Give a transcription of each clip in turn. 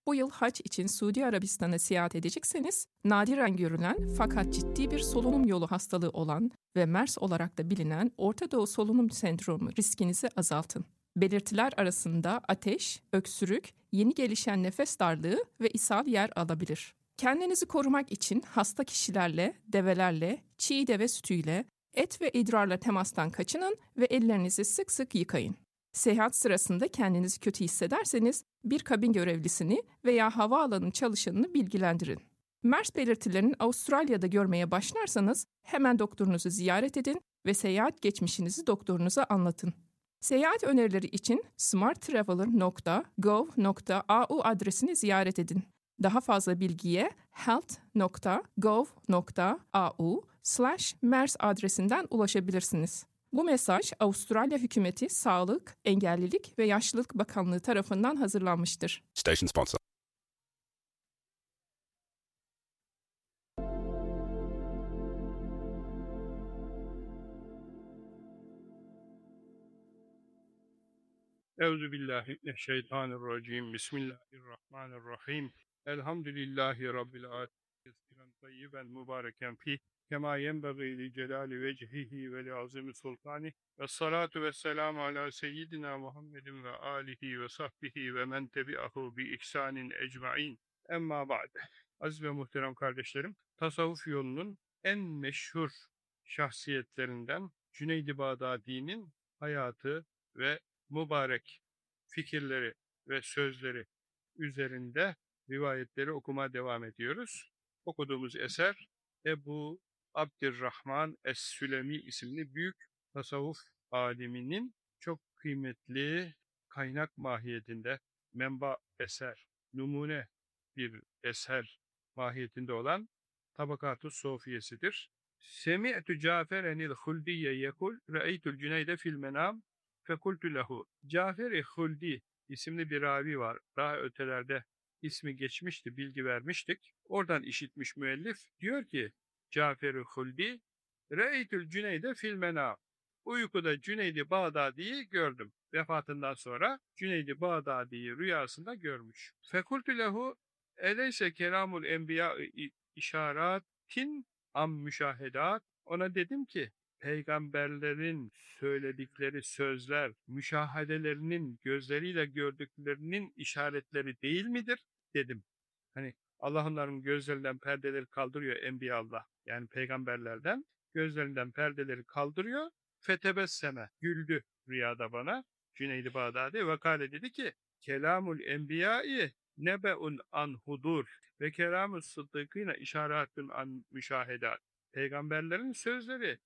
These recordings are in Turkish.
Bu yıl hac için Suudi Arabistan'a seyahat edecekseniz, nadiren görülen fakat ciddi bir solunum yolu hastalığı olan ve MERS olarak da bilinen Orta Doğu Solunum Sendromu riskinizi azaltın. Belirtiler arasında ateş, öksürük, yeni gelişen nefes darlığı ve ishal yer alabilir. Kendinizi korumak için hasta kişilerle, develerle, çiğ deve sütüyle, et ve idrarla temastan kaçının ve ellerinizi sık sık yıkayın. Seyahat sırasında kendinizi kötü hissederseniz bir kabin görevlisini veya havaalanı çalışanını bilgilendirin. MERS belirtilerini Avustralya'da görmeye başlarsanız hemen doktorunuzu ziyaret edin ve seyahat geçmişinizi doktorunuza anlatın. Seyahat önerileri için smarttraveler.gov.au adresini ziyaret edin. Daha fazla bilgiye health.gov.au/MERS adresinden ulaşabilirsiniz. Bu mesaj Avustralya Hükümeti Sağlık, Engellilik ve Yaşlılık Bakanlığı tarafından hazırlanmıştır. Station sponsor. Euzubillahimineşşeytanirracim. Bismillahirrahmanirrahim. Elhamdülillahi Rabbil alemin. Tayyiben mübareken fih. Kema yenbeği li celali vecihihi ve li azimi sultani. Ve salatu ve selamu ala seyyidina Muhammedin ve alihi ve sahbihi ve men tebi'ahu bi ihsanin ecmain. Emma ba'd. Aziz ve muhterem kardeşlerim, tasavvuf yolunun en meşhur şahsiyetlerinden Cüneyd-i Bağdadi'nin hayatı ve mübarek fikirleri ve sözleri üzerinde rivayetleri okumaya devam ediyoruz. Okuduğumuz eser Ebu Abdirrahman Es-Sülemi isimli büyük tasavvuf aliminin çok kıymetli kaynak mahiyetinde menba eser, numune bir eser mahiyetinde olan Tabakat-ı Sofiyesidir. Semi'tu Caferenil Huldiye yekul re'eytul Cüneyde fil menam fekultu lehu. Cafer-i Huldi isimli bir ravi var. Daha ötelerde ismi geçmişti, bilgi vermiştik. Oradan işitmiş müellif. Diyor ki Cafer-i Huldi re'eytul Cüneyde fil menam. Uykuda Cüneyd-i Bağdadi'yi gördüm. Vefatından sonra Cüneyd-i Bağdadi'yi rüyasında görmüş. Fekultu lehu eleyse kelamul enbiya işaratin am müşahedat. Ona dedim ki peygamberlerin söyledikleri sözler, müşahedelerinin gözleriyle gördüklerinin işaretleri değil midir? Dedim. Hani Allah onların gözlerinden perdeleri kaldırıyor Enbiya Allah. Yani peygamberlerden gözlerinden perdeleri kaldırıyor. Fetebesseme güldü rüyada bana. Cüneyd-i Bağdadi vakale dedi ki kelamul enbiyai nebe'un an hudur ve kelamus sıddıkîne işaretun an müşahedat. Peygamberlerin sözleri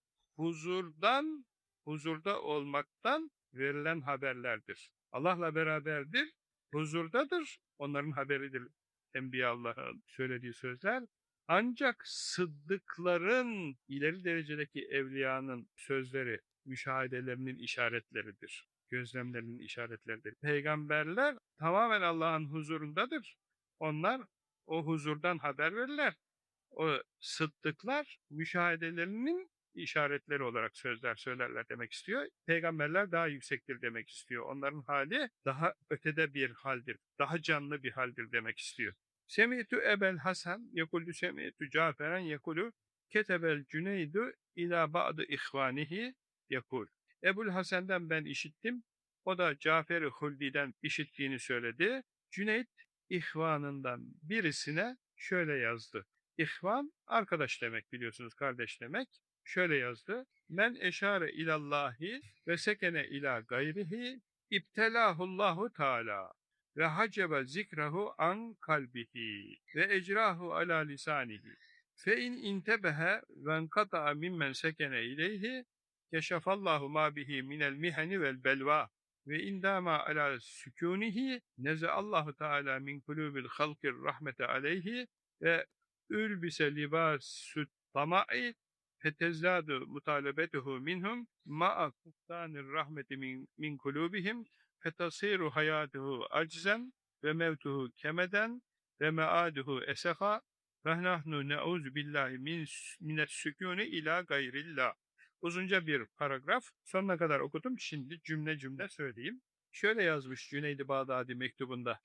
huzurda olmaktan verilen haberlerdir. Allah'la beraberdir, huzurdadır, onların haberidir. Enbiya Allah'ın söylediği sözler. Ancak sıddıkların, ileri derecedeki evliyanın sözleri, müşahedelerinin işaretleridir. Gözlemlerinin işaretleridir. Peygamberler tamamen Allah'ın huzurundadır. Onlar o huzurdan haber verirler. O sıddıklar müşahedelerinin işaretleri olarak sözler söylerler demek istiyor. Peygamberler daha yüksektir demek istiyor. Onların hali daha ötede bir haldir. Daha canlı bir haldir demek istiyor. Semi'tu Ebel Hasan yekulü semi'tu Caferen yekulü ketebel Cüneydu ila ba'dı ihvanihi yekul. Ebul Hasan'dan ben işittim. O da Cafer-i Huldi'den işittiğini söyledi. Cüneyd ihvanından birisine şöyle yazdı. İhvan arkadaş demek, biliyorsunuz, kardeş demek. Şöyle yazdı. Men eşare ilallahi ve sekene ila gayrihi ibtelahullahu teala ve hacebe zikrahu an kalbihi ve ecrahu ala lisanihi fe in intebehe ve enkata'a mimmen sekene ileyhi keşefallahu ma bihi minel miheni vel belva ve indama ala sükunihi nezeallahu teala min kulubil halkir rahmete aleyhi ve ülbise libâsü't tama'i fetezzâdu mutalebetuhu minhum ma'a kuftanir rahmeti min kulubihim fetasiru hayatuhu aczen ve mevtuhu kemeden ve meaduhu eseha ve nahnu ne'ûzu billahi minet sükûni ila gayrillah. Uzunca bir paragraf. Sonuna kadar okudum. Şimdi cümle cümle söyleyeyim. Şöyle yazmış Cüneyd-i Bağdadi mektubunda.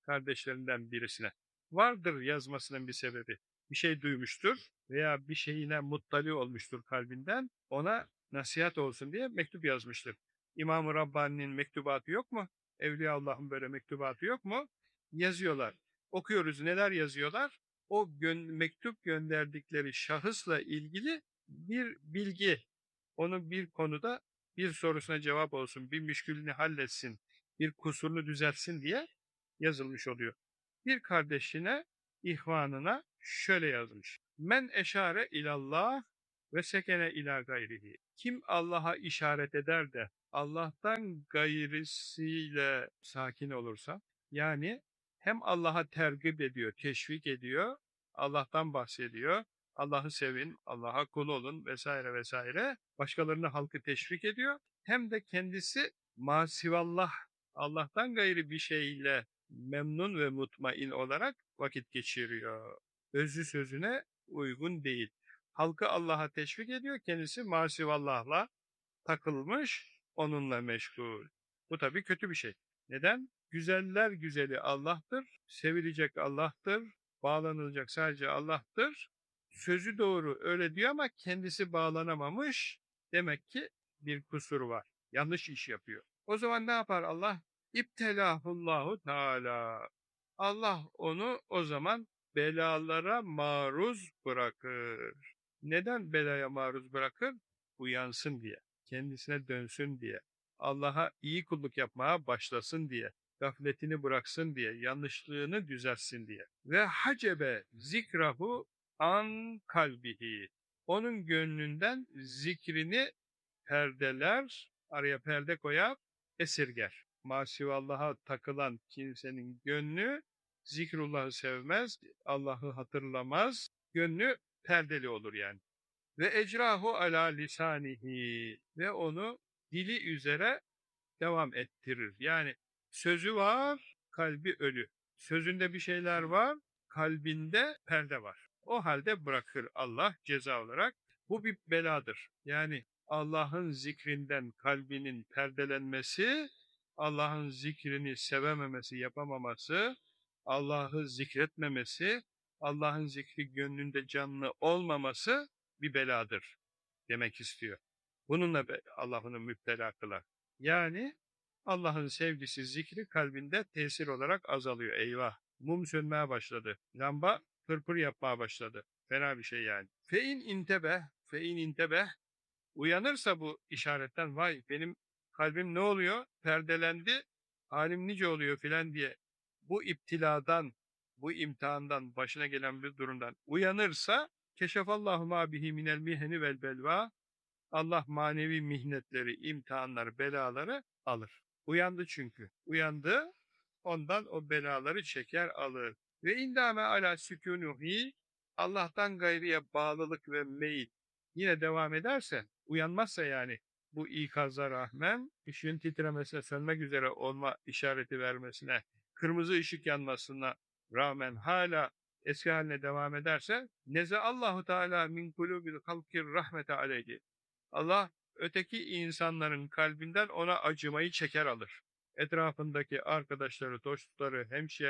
kardeşlerinden birisine. Vardır yazmasının bir sebebi. Bir şey duymuştur veya bir şeyine muttali olmuştur kalbinden. Ona nasihat olsun diye mektup yazmıştır. İmam-ı Rabbani'nin mektubatı yok mu? Evliyaullah'ın böyle mektubatı yok mu? Yazıyorlar. Okuyoruz, neler yazıyorlar? O mektup gönderdikleri şahısla ilgili bir bilgi, onun bir konuda bir sorusuna cevap olsun, bir müşkülünü halletsin, bir kusurunu düzeltsin diye yazılmış oluyor. Bir kardeşine, ihvanına şöyle yazmış. Men eşare ilallah ve sekene ila gayrihi. Kim Allah'a işaret eder de Allah'tan gayrisiyle sakin olursa, yani hem Allah'a tergip ediyor, teşvik ediyor, Allah'tan bahsediyor, Allah'ı sevin, Allah'a kul olun vesaire vesaire, başkalarını halkı teşvik ediyor, hem de kendisi masivallah, Allah'tan gayri bir şeyle memnun ve mutmain olarak vakit geçiriyor. Özü sözüne uygun değil. Halkı Allah'a teşvik ediyor, kendisi masivallah'la takılmış, onunla meşgul. Bu tabii kötü bir şey. Neden? Güzeller güzeli Allah'tır, sevilecek Allah'tır, bağlanılacak sadece Allah'tır. Sözü doğru öyle diyor ama kendisi bağlanamamış. Demek ki bir kusur var. Yanlış iş yapıyor. O zaman ne yapar Allah? İbtelahullahu Teala. Allah onu o zaman belalara maruz bırakır. Neden belaya maruz bırakır? Uyansın diye, kendisine dönsün diye, Allah'a iyi kulluk yapmaya başlasın diye, gafletini bıraksın diye, yanlışlığını düzeltsin diye. Ve hacebe zikrahu an kalbihi. Onun gönlünden zikrini perdeler, araya perde koyar, esirger. Masivallaha takılan kimsenin gönlü zikrullahı sevmez, Allah'ı hatırlamaz, gönlü perdeli olur yani. Ve ecrahu ala lisanihi, ve onu dili üzere devam ettirir. Yani sözü var, kalbi ölü. Sözünde bir şeyler var, kalbinde perde var. O halde bırakır Allah ceza olarak. Bu bir beladır. Yani Allah'ın zikrinden kalbinin perdelenmesi, Allah'ın zikrini sevememesi, yapamaması, Allah'ı zikretmemesi, Allah'ın zikri gönlünde canlı olmaması bir beladır demek istiyor. Bununla Allah onu müptela kılar. Yani Allah'ın sevgisi, zikri kalbinde tesir olarak azalıyor. Eyvah! Mum sönmeye başladı. Lamba pırpır yapmaya başladı. Fena bir şey yani. Fein intebeh. Uyanırsa bu işaretten, vay benim kalbim ne oluyor? Perdelendi, halim nice oluyor filan diye bu iptiladan, bu imtihandan, başına gelen bir durumdan uyanırsa, keşefallahu ma bihi minel mihni vel belva, Allah manevi mihnetleri, imtihanları, belaları alır. Uyandı çünkü. Uyandı, ondan o belaları çeker alır. Ve indame ala sükunuhi, Allah'tan gayriye bağlılık ve meyil yine devam ederse, uyanmazsa yani bu ikaza rağmen, ışığın titremesine, sönmek üzere olma işareti vermesine, kırmızı ışık yanmasına rağmen hala eski haline devam ederse, neze Allahu Teala min kulubil halkir rahmete aleyhi. Allah öteki insanların kalbinden ona acımayı çeker alır. Etrafındaki arkadaşları, dostları,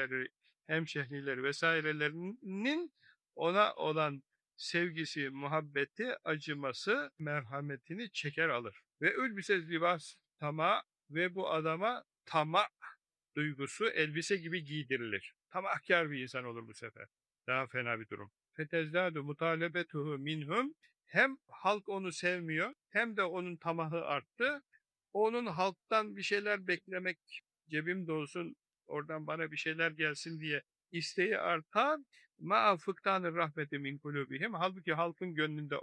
hemşehrileri vesairelerinin ona olan sevgisi, muhabbeti, acıması, merhametini çeker alır. Ve ülbise libas tama, ve bu adama tama duygusu elbise gibi giydirilir. Tamahkar bir insan olur bu sefer. Daha fena bir durum. Fetezdâdu mutalebetuhu minhum, hem halk onu sevmiyor, hem de onun tamahı arttı. Onun halktan bir şeyler beklemek, cebim dolsun, oradan bana bir şeyler gelsin diye isteği artar. Ma'a fıktanı rahmeti min kulubihim. Halbuki halkın gönlünde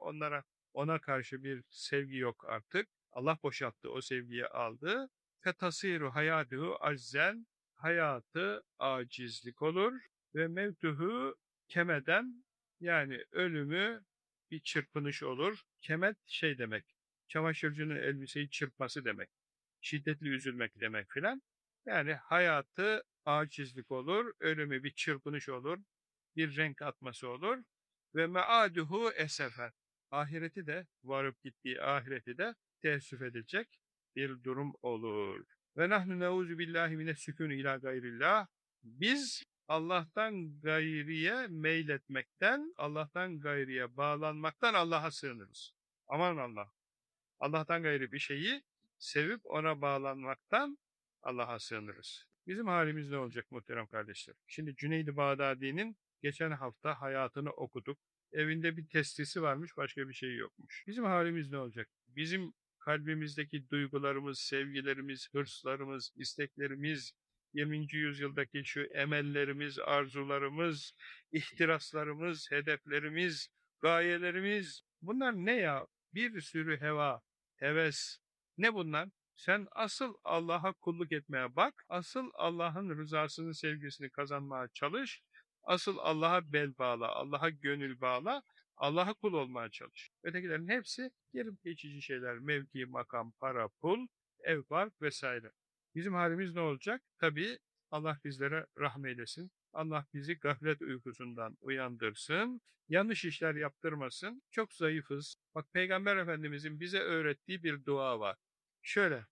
ona karşı bir sevgi yok artık. Allah boşalttı, o sevgiyi aldı. Fetasiru hayatuhu aczen, hayatı acizlik olur ve mevtuhu kemeden, yani ölümü bir çırpınış olur. Kemet şey demek, çamaşırcının elbiseyi çırpması demek. Şiddetli üzülmek demek filan. Yani hayatı acizlik olur, ölümü bir çırpınış olur, bir renk atması olur. Ve meaduhu esefen. Ahireti de, varıp gittiği ahireti de teessüf edilecek bir durum olur. Ve nahnu neuzu billahi mine sükûn ila gayrillah. Biz Allah'tan gayriye meyletmekten, Allah'tan gayriye bağlanmaktan Allah'a sığınırız. Aman Allah! Allah'tan gayri bir şeyi sevip ona bağlanmaktan Allah'a sığınırız. Bizim halimiz ne olacak muhterem kardeşler? Şimdi Cüneyd-i Bağdadi'nin geçen hafta hayatını okuduk. Evinde bir testisi varmış, başka bir şey yokmuş. Bizim halimiz ne olacak? Bizim kalbimizdeki duygularımız, sevgilerimiz, hırslarımız, isteklerimiz, 20. yüzyıldaki şu emellerimiz, arzularımız, ihtiraslarımız, hedeflerimiz, gayelerimiz, bunlar ne ya? Bir sürü heva, heves. Ne bunlar? Sen asıl Allah'a kulluk etmeye bak, asıl Allah'ın rızasını, sevgisini kazanmaya çalış, asıl Allah'a bel bağla, Allah'a gönül bağla, Allah'a kul olmaya çalış. Ötekilerin hepsi gelip geçici şeyler, mevki, makam, para, pul, ev, bark vesaire. Bizim halimiz ne olacak? Tabii Allah bizlere rahmet eylesin. Allah bizi gaflet uykusundan uyandırsın, yanlış işler yaptırmasın. Çok zayıfız. Bak Peygamber Efendimizin bize öğrettiği bir dua var. Şöyle,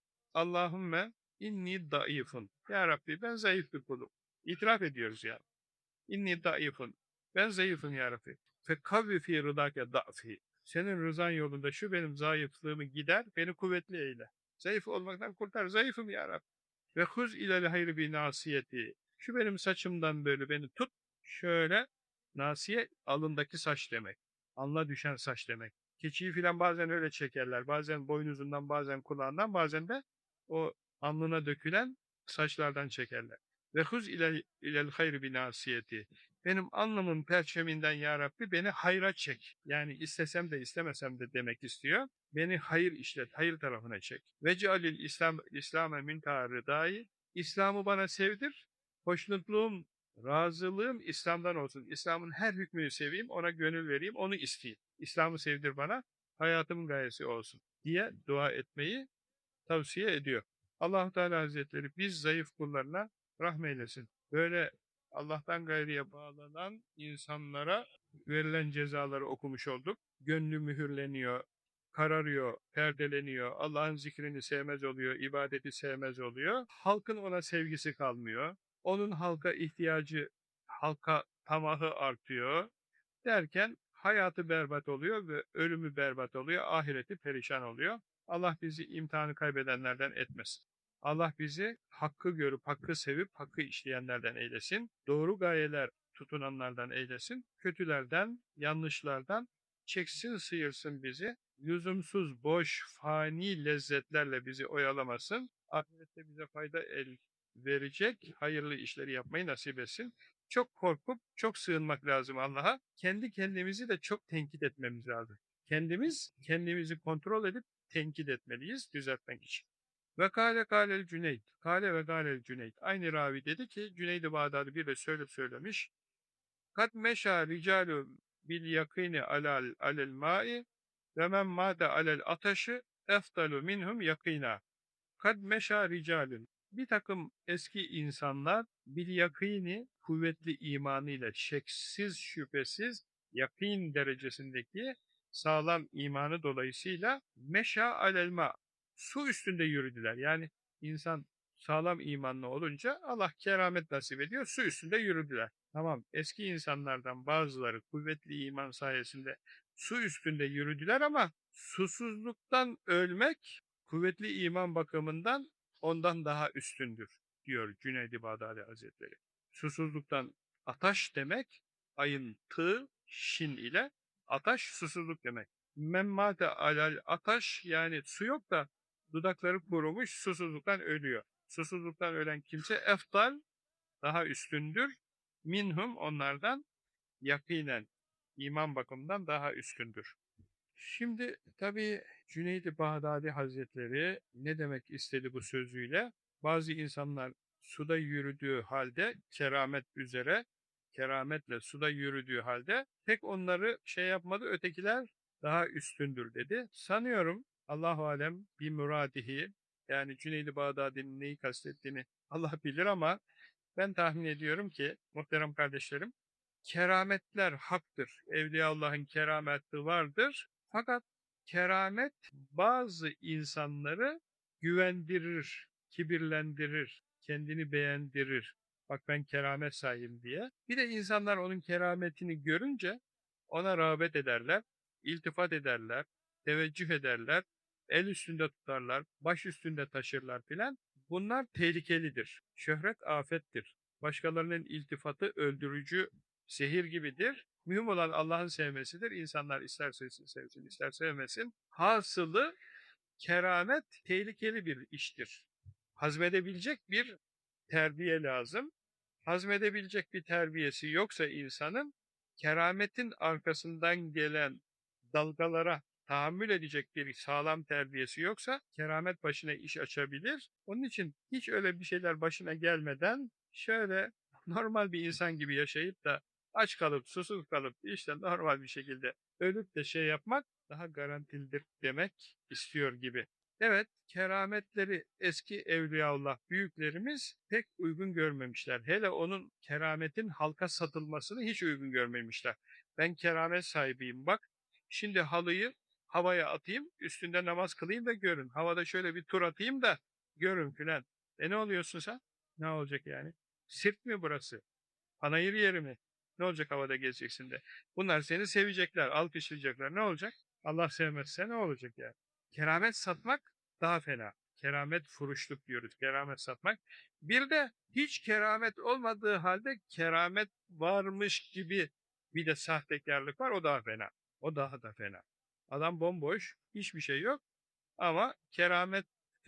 Allahümme inni daifun. Ya Rabbi ben zayıf bir kulum. İtiraf ediyoruz ya. İnni daifun. Ben zayıfım ya Rabbi. Fekavvi fi rıdake da'fi. Senin rızan yolunda şu benim zayıflığımı gider, beni kuvvetli eyle. Zayıf olmaktan kurtar. Zayıfım ya Rabbi. Ve huz ilel hayri bi nasiyeti. Şu benim saçımdan böyle beni tut. Şöyle, nasiye alındaki saç demek. Alnına düşen saç demek. Keçiyi filan bazen öyle çekerler. Bazen boynuzundan, bazen kulağından, bazen de o alnına dökülen saçlardan çekerler. Ve huz ilel hayri bi nasiyeti. Benim alnımın perçeminden ya Rabbi beni hayra çek. Yani istesem de istemesem de demek istiyor. Beni hayır işlet, hayır tarafına çek. Ve cealil İslam'e minta rıdayı. İslam'ı bana sevdir. Hoşnutluğum, razılığım İslam'dan olsun. İslam'ın her hükmünü seveyim, ona gönül vereyim, onu isteyeyim. İslam'ı sevdir bana, hayatımın gayesi olsun diye dua etmeyi tavsiye ediyor. Allah-u Teala Hazretleri biz zayıf kullarına rahmet eylesin. Böyle Allah'tan gayriye bağlanan insanlara verilen cezaları okumuş olduk. Gönlü mühürleniyor, kararıyor, perdeleniyor, Allah'ın zikrini sevmez oluyor, ibadeti sevmez oluyor. Halkın ona sevgisi kalmıyor. Onun halka ihtiyacı, halka tamahı artıyor. Derken hayatı berbat oluyor ve ölümü berbat oluyor, ahireti perişan oluyor. Allah bizi imtihanı kaybedenlerden etmesin. Allah bizi hakkı görüp, hakkı sevip, hakkı işleyenlerden eylesin. Doğru gayeler tutunanlardan eylesin. Kötülerden, yanlışlardan çeksin, sıyırsın bizi. Lüzumsuz, boş, fani lezzetlerle bizi oyalamasın. Ahirette bize fayda verecek hayırlı işleri yapmayı nasip etsin. Çok korkup çok sığınmak lazım Allah'a. Kendi kendimizi de çok tenkit etmemiz lazım. Kendimizi kontrol edip tenkit etmeliyiz düzeltmek için. Ve kâlel Cüneyd. Kâle ve kâlel Cüneyd. Aynı ravi dedi ki Cüneyd-i Bağdadi bir de söylemiş. Kad meşâ ricâlu bil yakîni alel mâ'i ve men mâde alel ataşı eftalu minhum yakînâ. Kad meşâ ricalün. Bir takım eski insanlar bil yakini kuvvetli imanıyla şeksiz şüphesiz yakin derecesindeki sağlam imanı dolayısıyla meşâ alelma su üstünde yürüdüler. Yani insan sağlam imanlı olunca Allah keramet nasip ediyor. Su üstünde yürüdüler. Tamam eski insanlardan bazıları kuvvetli iman sayesinde su üstünde yürüdüler ama susuzluktan ölmek kuvvetli iman bakımından ondan daha üstündür diyor Cüneyd-i Bağdadi Hazretleri. Susuzluktan ataş demek ayın tı şin ile ataş susuzluk demek. Memmate alal ataş yani su yok da dudakları kurumuş susuzluktan ölüyor. Susuzluktan ölen kimse eftal daha üstündür. Minhum onlardan yakinen iman bakımından daha üstündür. Şimdi tabii Cüneyd-i Bağdadi Hazretleri ne demek istedi bu sözüyle? Bazı insanlar suda yürüdüğü halde keramet üzere, kerametle suda yürüdüğü halde tek onları şey yapmadı, ötekiler daha üstündür dedi. Sanıyorum Allahu alem bir muradihi yani Cüneyd-i Bağdadi'nin neyi kastettiğini Allah bilir ama ben tahmin ediyorum ki muhterem kardeşlerim kerametler haktır. Evliyaullah'ın kerameti vardır. Fakat keramet bazı insanları güvendirir, kibirlendirir, kendini beğendirir. Bak ben keramet sahibim diye. Bir de insanlar onun kerametini görünce ona rağbet ederler, iltifat ederler, teveccüh ederler, el üstünde tutarlar, baş üstünde taşırlar filan. Bunlar tehlikelidir. Şöhret afettir. Başkalarının iltifatı öldürücü zehir gibidir. Mühim olan Allah'ın sevmesidir. İnsanlar ister sevsin, ister sevmesin. Hasılı keramet tehlikeli bir iştir. Hazmedebilecek bir terbiye lazım. Hazmedebilecek bir terbiyesi yoksa insanın, kerametin arkasından gelen dalgalara tahammül edecek bir sağlam terbiyesi yoksa keramet başına iş açabilir. Onun için hiç öyle bir şeyler başına gelmeden şöyle normal bir insan gibi yaşayıp da aç kalıp susuz kalıp işte normal bir şekilde ölüp de şey yapmak daha garantilidir demek istiyor gibi. Evet, kerametleri eski Evliyaullah büyüklerimiz pek uygun görmemişler. Hele onun kerametin halka satılmasını hiç uygun görmemişler. Ben keramet sahibiyim bak, şimdi halıyı havaya atayım, üstünde namaz kılayım da görün. Havada şöyle bir tur atayım da görün filan. Ne oluyorsun sen? Ne olacak yani? Sirk mi burası? Panayır yeri mi? Ne olacak havada gezeceksin de? Bunlar seni sevecekler, alkışlayacaklar. Ne olacak? Allah sevmezse ne olacak yani? Keramet satmak daha fena. Keramet furuşluk diyoruz, keramet satmak. Bir de hiç keramet olmadığı halde keramet varmış gibi bir de sahtekarlık var, o daha fena. O daha da fena. Adam bomboş, hiçbir şey yok ama keramet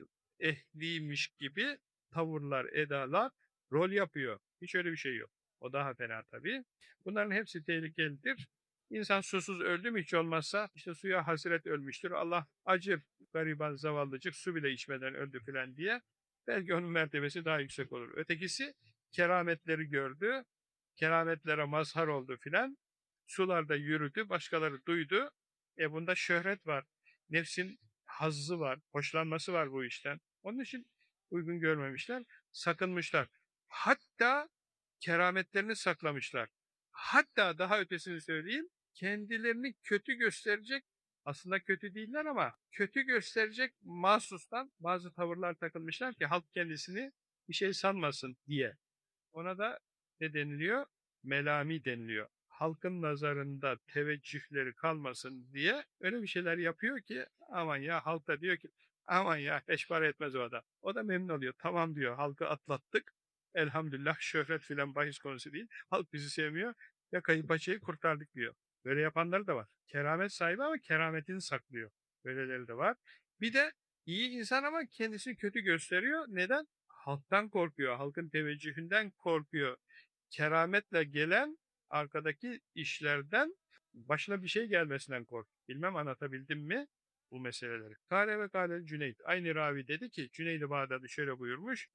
ehliymiş gibi tavırlar, edalar, rol yapıyor. Hiç öyle bir şey yok. O daha fena tabii. Bunların hepsi tehlikelidir. İnsan susuz öldü mü hiç olmazsa işte suya hasret ölmüştür. Allah acır gariban zavallıcık su bile içmeden öldü filan diye. Belki onun mertebesi daha yüksek olur. Ötekisi kerametleri gördü. Kerametlere mazhar oldu filan. Sularda yürüdü, başkaları duydu. Bunda şöhret var. Nefsin hazzı var, hoşlanması var bu işten. Onun için uygun görmemişler, sakınmışlar. Hatta kerametlerini saklamışlar. Hatta daha ötesini söyleyeyim, kendilerini kötü gösterecek, aslında kötü değiller ama kötü gösterecek mahsustan bazı tavırlar takılmışlar ki halk kendisini bir şey sanmasın diye. Ona da ne deniliyor? Melami deniliyor. Halkın nazarında teveccühleri kalmasın diye öyle bir şeyler yapıyor ki aman ya, halk da diyor ki aman ya beş para etmez o adam. O da memnun oluyor. Tamam diyor, halkı atlattık. Elhamdülillah, şöhret filan bahis konusu değil. Halk bizi sevmiyor. Yakayı paçayı kurtardık diyor. Böyle yapanlar da var. Keramet sahibi ama kerametini saklıyor. Böyleleri de var. Bir de iyi insan ama kendisini kötü gösteriyor. Neden? Halktan korkuyor, halkın teveccühünden korkuyor. Kerametle gelen arkadaki işlerden başına bir şey gelmesinden korkuyor. Bilmem anlatabildim mi bu meseleleri. Kale ve kale Cüneyd. Aynı ravi dedi ki, Cüneyd-i Bağdadi şöyle buyurmuş.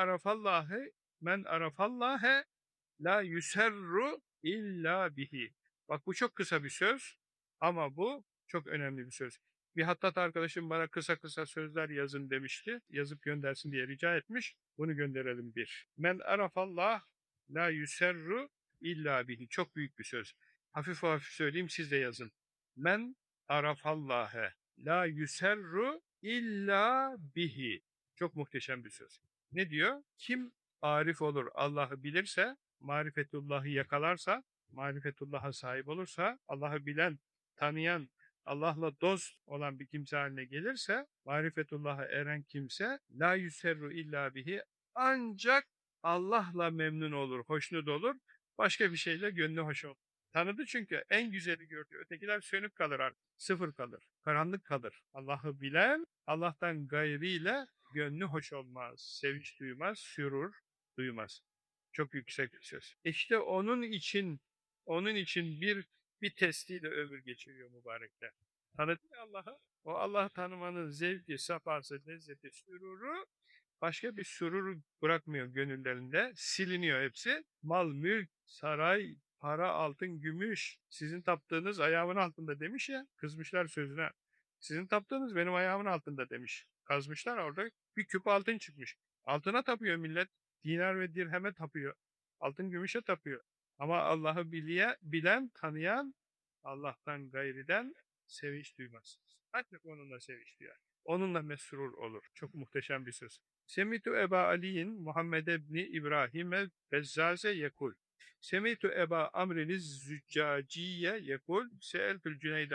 Men arafallâhe la yuserru illa bihi. Bak bu çok kısa bir söz ama bu çok önemli bir söz. Bir hattat arkadaşım bana kısa kısa sözler yazın demişti. Yazıp göndersin diye rica etmiş. Bunu gönderelim bir. Men arafallah la yuserru illa bihi. Çok büyük bir söz. Hafif hafif söyleyeyim, siz de yazın. Men arafallâhe la yuserru illa bihi. Çok muhteşem bir söz. Ne diyor? Kim arif olur, Allah'ı bilirse, marifetullahı yakalarsa, marifetullah'a sahip olursa, Allah'ı bilen, tanıyan, Allah'la dost olan bir kimse haline gelirse, marifetullah'a eren kimse, la yuserru illa bihi, ancak Allah'la memnun olur, hoşnut olur, başka bir şeyle gönlü hoş olur. Tanıdı çünkü, en güzeli gördü. Ötekiler sönük kalır artık, sıfır kalır, karanlık kalır. Allah'ı bilen, Allah'tan gayriyle gönlü hoş olmaz, sevinç duymaz, sürur duymaz. Çok yüksek bir söz. İşte onun için bir testiyle ömür geçiriyor mübarekler. Tanıdı Allah'ı. O Allah'ı tanımanın zevki, safası, lezzeti, süruru başka bir sürur bırakmıyor gönüllerinde. Siliniyor hepsi. Mal, mülk, saray, para, altın, gümüş. Sizin taptığınız ayağımın altında demiş ya. Kızmışlar sözüne. Sizin taptığınız benim ayağımın altında demiş. Kazmışlar, orada bir küp altın çıkmış. Altına tapıyor millet. Dinar ve dirheme tapıyor. Altın gümüşe tapıyor. Ama Allah'ı bilen, tanıyan, Allah'tan gayriden sevinç duymaz. Ancak onunla sevinç duyar. Onunla mesrur olur. Çok muhteşem bir söz. Semitu Eba Ali'in Muhammed ibni İbrahim el-Bezzaze yekul. Semitu Eba Amriniz Züccaciye yekul. Seeltül Cüneyde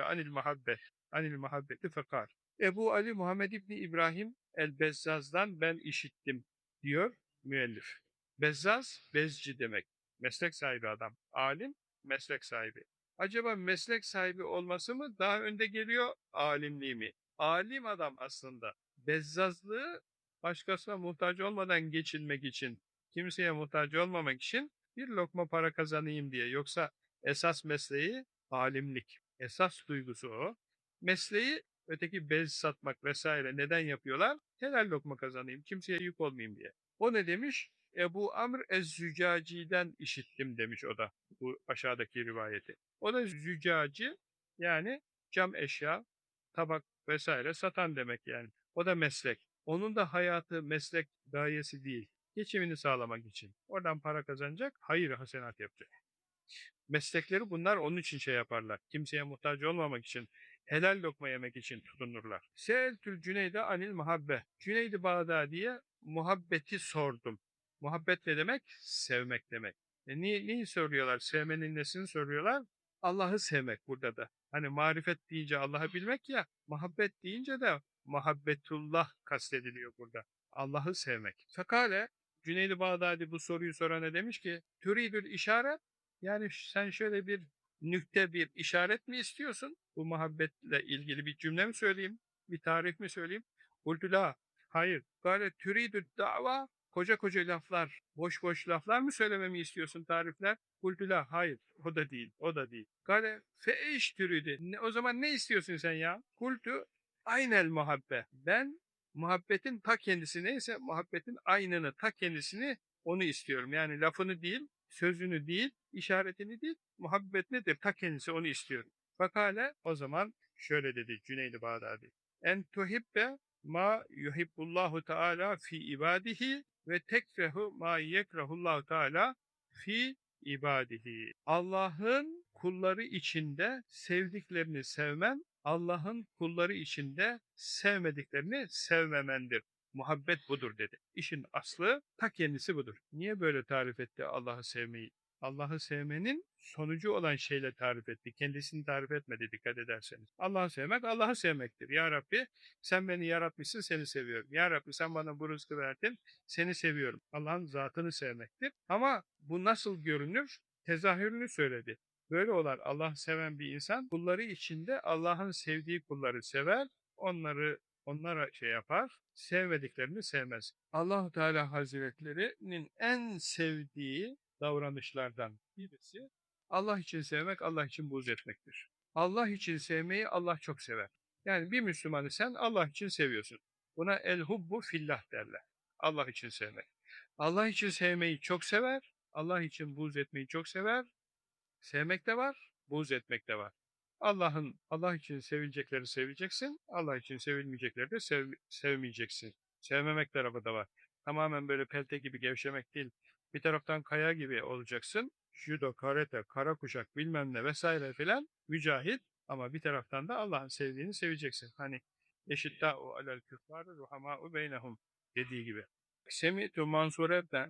anil muhabbeti fekal. Ebu Ali Muhammed İbni İbrahim el-Bezzaz'dan ben işittim diyor müellif. Bezzaz, bezci demek. Meslek sahibi adam. Alim, meslek sahibi. Acaba meslek sahibi olması mı daha önde geliyor, alimliği mi? Alim adam aslında. Bezzazlığı başkasına muhtaç olmadan geçinmek için, kimseye muhtaç olmamak için bir lokma para kazanayım diye. Yoksa esas mesleği alimlik. Esas duygusu o. Mesleği öteki bez satmak vesaire neden yapıyorlar? Helal lokma kazanayım, kimseye yük olmayayım diye. O ne demiş? Ebu Amr Ez-Zücaci'den işittim demiş o da bu aşağıdaki rivayeti. O da zücaci yani cam eşya, tabak vesaire satan demek yani. O da meslek. Onun da hayatı meslek gayesi değil. Geçimini sağlamak için. Oradan para kazanacak, hayır hasenat yapacak. Meslekleri bunlar onun için şey yaparlar. Kimseye muhtaç olmamak için, helal lokma yemek için tutunurlar. Seeltül Cüneyde anil muhabbe. Cüneyd-i Bağdadi'ye muhabbeti sordum. Muhabbet ne demek? Sevmek demek. Neyi soruyorlar? Sevmenin nesini soruyorlar? Allah'ı sevmek burada da. Hani marifet deyince Allah'ı bilmek ya, muhabbet deyince de muhabbetullah kastediliyor burada. Allah'ı sevmek. Fakale Cüneyd-i Bağdadi bu soruyu sorana demiş ki, türidül işaret, yani sen şöyle bir nükte, bir işaret mi istiyorsun? Bu muhabbetle ilgili bir cümle mi söyleyeyim? Bir tarif mi söyleyeyim? Kultu la. Hayır. Gayret türidü dava. Koca koca laflar, boş boş laflar mı söylememi istiyorsun, tarifler? Kultu la. Hayır. O da değil. O da değil. Gayret feiş türüdü. O zaman ne istiyorsun sen ya? Kultu aynel muhabbe. Ben muhabbetin ta kendisi neyse, muhabbetin aynını, ta kendisini, onu istiyorum. Yani lafını değil, sözünü değil, işaretini değil, muhabbet nedir? Ta kendisi, onu istiyorum. Fakale o zaman şöyle dedi Cüneyd-i Bağdadi. En tuhibbe ma yuhibbullahu teala fi ibadihi ve tekrehu ma yekrahullahu teala fi ibadihi. Allah'ın kulları içinde sevdiklerini sevmen, Allah'ın kulları içinde sevmediklerini sevmemendir. Muhabbet budur dedi. İşin aslı ta kendisi budur. Niye böyle tarif etti Allah'ı sevmeyi? Allah'ı sevmenin sonucu olan şeyle tarif etti. Kendisini tarif etmedi, dikkat ederseniz. Allah'ı sevmek, Allah'ı sevmektir. Ya Rabbi sen beni yaratmışsın, seni seviyorum. Ya Rabbi sen bana bu rızkı verdin, seni seviyorum. Allah'ın zatını sevmektir. Ama bu nasıl görünür? Tezahürünü söyledi. Böyle olar. Allah seven bir insan kulları içinde Allah'ın sevdiği kulları sever, onlara şey yapar, sevmediklerini sevmez. Allah Teala Hazretleri'nin en sevdiği davranışlardan birisi Allah için sevmek, Allah için buğz etmektir. Allah için sevmeyi Allah çok sever. Yani bir Müslümanı sen Allah için seviyorsun. Buna el hubbu fillah derler. Allah için sevmek. Allah için sevmeyi çok sever, Allah için buğz etmeyi çok sever. Sevmek de var, buğz etmek de var. Allah için sevilecekleri seveceksin, Allah için sevilmeyecekleri de sevmeyeceksin. Sevmemek tarafı da var. Tamamen böyle pelte gibi gevşemek değil. Bir taraftan kaya gibi olacaksın. Judo, karate, kara kuşak bilmem ne vesaire filan mücahit, ama bir taraftan da Allah'ın sevdiğini seveceksin. Hani eşittâ'u alel küffâri ruhamâ'u beynehum dediği gibi. Semi'tu Mansur ibn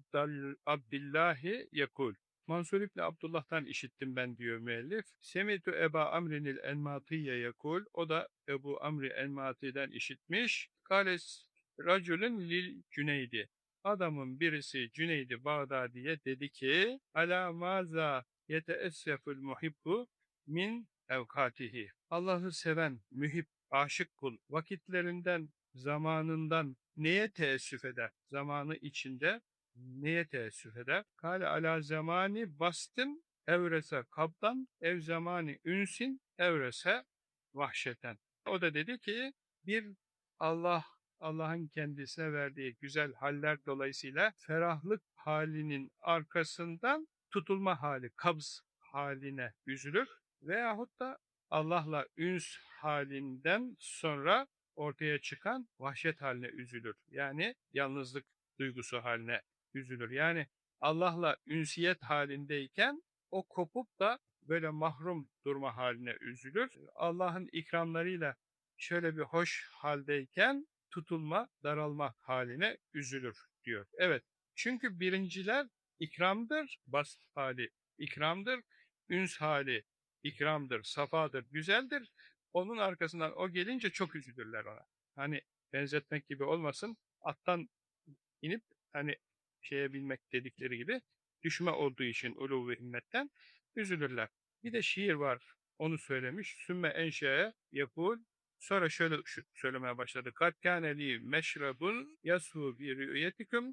Abdillahi yekul. Mansur İbni Abdullah'tan işittim ben diyor müellif. Semitu Eba Amrinil Enmatiye yekul. O da Ebu Amri Enmati'den işitmiş. Kales racülün lil Cüneydi. Adamın birisi Cüneydi Bağdadi'ye dedi ki Ala maza yeteesseful muhibbu min evkatihi. Allah'ı seven, mühib, aşık kul vakitlerinden, zamanından neye teessüf eder? Zamanı içinde neye teessüf eder? Kale ala zamani bastın evrese kabdan ev zamani ünsin evrese vahşeten. O da dedi ki bir Allah'ın kendisine verdiği güzel haller dolayısıyla ferahlık halinin arkasından tutulma hali, kabz haline üzülür veyahut da Allah'la üns halinden sonra ortaya çıkan vahşet haline üzülür. Yani yalnızlık duygusu haline üzülür. Yani Allah'la ünsiyet halindeyken o kopup da böyle mahrum durma haline üzülür. Allah'ın ikramlarıyla şöyle bir hoş haldeyken tutulma, daralma haline üzülür diyor. Evet, çünkü birinciler ikramdır, bast hali ikramdır, üns hali ikramdır, safadır, güzeldir. Onun arkasından o gelince çok üzülürler ona. Hani benzetmek gibi olmasın, attan inip hani şeye binmek dedikleri gibi düşme olduğu için ulu ve himmetten üzülürler. Bir de şiir var. Onu söylemiş. Sümme enşe'ye yakul. Sonra şöyle söylemeye başladı. Kad kâneli meşrebun yasu bi rü'yetikum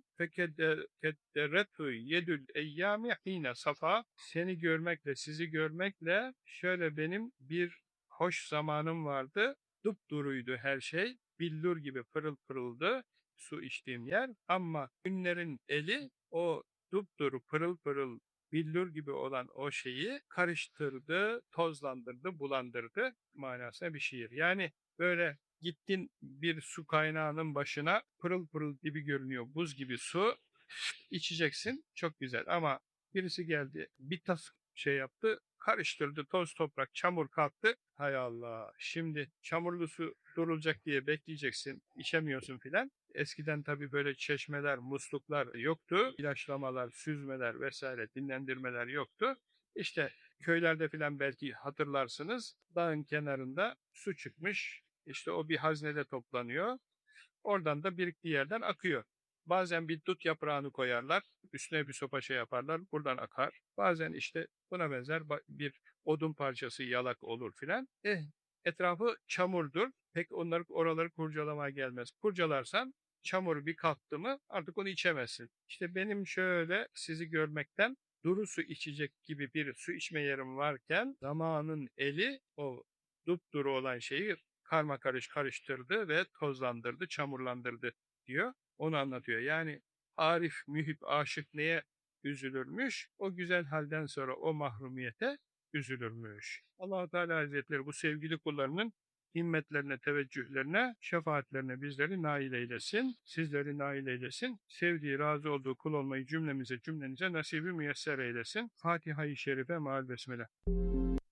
fekedderetu yedül eyyâmi hîne safa. Seni görmekle, sizi görmekle şöyle benim bir hoş zamanım vardı. Dupduruydu her şey. Billur gibi pırıl pırıldı su içtiğim yer, ama günlerin eli o dupduru pırıl pırıl billur gibi olan o şeyi karıştırdı, tozlandırdı, bulandırdı manasına bir şiir. Yani böyle gittin bir su kaynağının başına, pırıl pırıl gibi görünüyor, buz gibi su içeceksin, çok güzel, ama birisi geldi bir tas şey yaptı, karıştırdı, toz toprak çamur kalktı. Hay Allah, şimdi çamurlu su durulacak diye bekleyeceksin, içemiyorsun filan. Eskiden tabii böyle çeşmeler, musluklar yoktu. İlaçlamalar, süzmeler vesaire, dinlendirmeler yoktu. İşte köylerde filan belki hatırlarsınız, dağın kenarında su çıkmış. İşte o bir haznede toplanıyor. Oradan da biriktiği yerden akıyor. Bazen bir dut yaprağını koyarlar, üstüne bir sopa şey yaparlar, buradan akar. Bazen işte buna benzer bir odun parçası yalak olur filan. Etrafı çamurdur. Pek oraları kurcalamaya gelmez. Kurcalarsan çamur bir kalktı mı artık onu içemezsin. İşte benim şöyle sizi görmekten duru su içecek gibi bir su içme yerim varken zamanın eli o dupduru olan şeyi karma karış karıştırdı ve tozlandırdı, çamurlandırdı diyor. Onu anlatıyor. Yani arif, mühib, aşık neye üzülürmüş? O güzel halden sonra o mahrumiyete üzülürmüş. Allah Teala Hazretleri bu sevgili kullarının himmetlerine, teveccühlerine, şefaatlerine bizleri nail eylesin, sizleri nail eylesin. Sevdiği, razı olduğu kul olmayı cümlenize nasibi müyesser eylesin. Fatiha-i Şerife maal besmele.